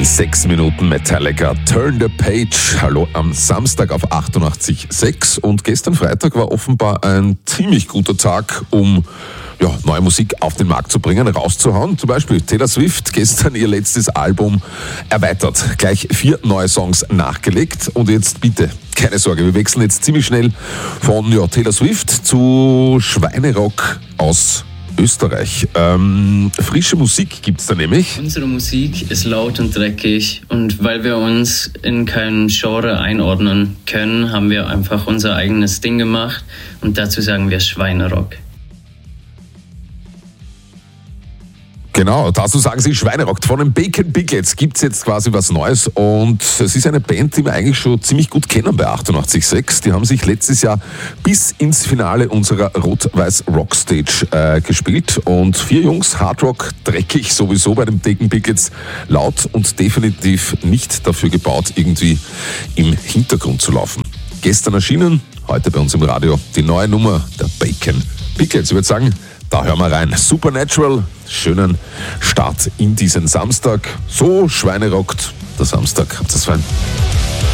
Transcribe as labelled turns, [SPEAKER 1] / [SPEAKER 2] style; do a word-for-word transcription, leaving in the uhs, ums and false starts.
[SPEAKER 1] In sechs Minuten Metallica, Turn the Page. Hallo am Samstag auf achtundachtzig Komma sechs. Und gestern Freitag war offenbar ein ziemlich guter Tag, um ja, neue Musik auf den Markt zu bringen, rauszuhauen. Zum Beispiel Taylor Swift, gestern ihr letztes Album erweitert. Gleich vier neue Songs nachgelegt. Und jetzt bitte, keine Sorge, wir wechseln jetzt ziemlich schnell von ja, Taylor Swift zu Schweinerock aus Österreich. Ähm, frische Musik gibt's da nämlich.
[SPEAKER 2] Unsere Musik ist laut und dreckig und weil wir uns in kein Genre einordnen können, haben wir einfach unser eigenes Ding gemacht und dazu sagen wir Schweinerock.
[SPEAKER 1] Genau, dazu sagen sie Schweinerock. Von den Bacon Biglets gibt's jetzt quasi was Neues und es ist eine Band, die wir eigentlich schon ziemlich gut kennen bei achtundachtzig Komma sechs. Die haben sich letztes Jahr bis ins Finale unserer Rot-Weiß Rockstage äh, gespielt und vier Jungs, Hardrock, dreckig sowieso bei den Bacon Biglets, laut und definitiv nicht dafür gebaut, irgendwie im Hintergrund zu laufen. Gestern erschienen, heute bei uns im Radio, die neue Nummer der Bacon Biglets. Ich würde sagen, da hören wir rein. Supernatural, schönen Start in diesen Samstag. So schweinerockt der Samstag. Habt ihr das fein?